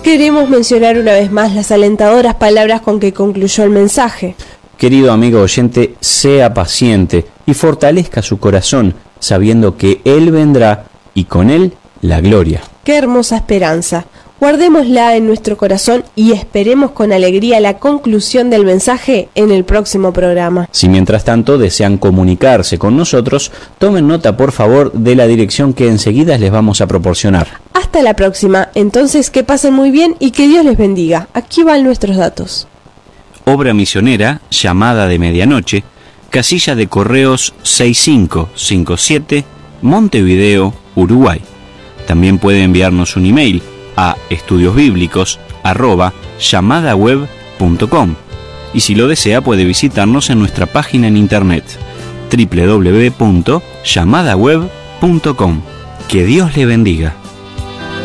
queremos mencionar una vez más las alentadoras palabras con que concluyó el mensaje. Querido amigo oyente, sea paciente y fortalezca su corazón, sabiendo que Él vendrá y con Él la gloria. ¡Qué hermosa esperanza! Guardémosla en nuestro corazón y esperemos con alegría la conclusión del mensaje en el próximo programa. Si mientras tanto desean comunicarse con nosotros, tomen nota por favor de la dirección que enseguida les vamos a proporcionar. Hasta la próxima, entonces que pasen muy bien y que Dios les bendiga. Aquí van nuestros datos. Obra misionera, Llamada de Medianoche, casilla de correos 6557, Montevideo, Uruguay. También puede enviarnos un email a estudiosbiblicos@llamadaweb.com y si lo desea puede visitarnos en nuestra página en internet www.llamadaweb.com. Que Dios le bendiga.